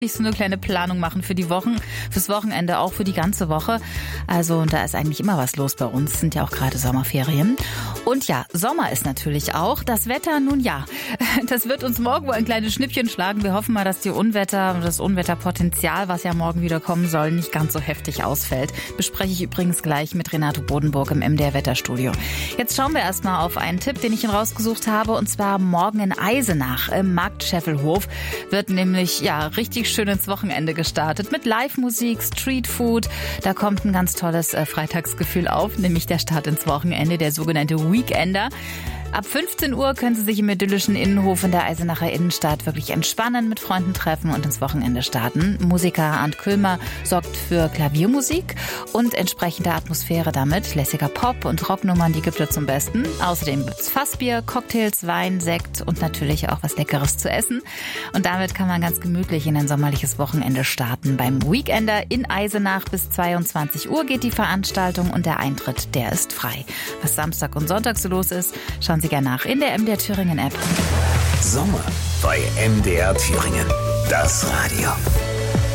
So eine kleine Planung machen für die Wochen, fürs Wochenende, auch für die ganze Woche. Also da ist eigentlich immer was los bei uns. Es sind ja auch gerade Sommerferien. Und ja, Sommer ist natürlich auch. Das Wetter, nun ja, das wird uns morgen wohl ein kleines Schnippchen schlagen. Wir hoffen mal, dass das Unwetterpotenzial, was ja morgen wieder kommen soll, nicht ganz so heftig ausfällt. Bespreche ich übrigens gleich mit Renate Bodenburg im MDR Wetterstudio. Jetzt schauen wir erstmal auf einen Tipp, den ich Ihnen rausgesucht habe. Und zwar morgen in Eisenach im Marktscheffelhof wird nämlich richtig schön ins Wochenende gestartet mit Live-Musik, Streetfood. Da kommt ein ganz tolles Freitagsgefühl auf, nämlich der Start ins Wochenende, der sogenannte Weekender. Ab 15 Uhr können Sie sich im idyllischen Innenhof in der Eisenacher Innenstadt wirklich entspannen, mit Freunden treffen und ins Wochenende starten. Musiker Arndt Köhlmer sorgt für Klaviermusik und entsprechende Atmosphäre damit. Lässiger Pop und Rocknummern, die gibt er zum Besten. Außerdem gibt's Fassbier, Cocktails, Wein, Sekt und natürlich auch was Leckeres zu essen. Und damit kann man ganz gemütlich in ein sommerliches Wochenende starten. Beim Weekender in Eisenach bis 22 Uhr geht die Veranstaltung und der Eintritt, der ist frei. Was Samstag und Sonntag so los ist, schauen Sie gerne nach in der MDR Thüringen App. Sommer bei MDR Thüringen. Das Radio.